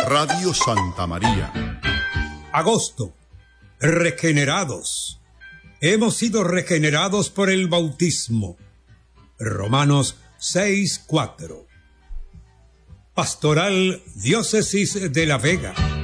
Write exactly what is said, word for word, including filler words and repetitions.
Radio Santa María. Agosto. Regenerados. Hemos sido regenerados por el bautismo. Romanos seis cuatro. Pastoral Diócesis de La Vega.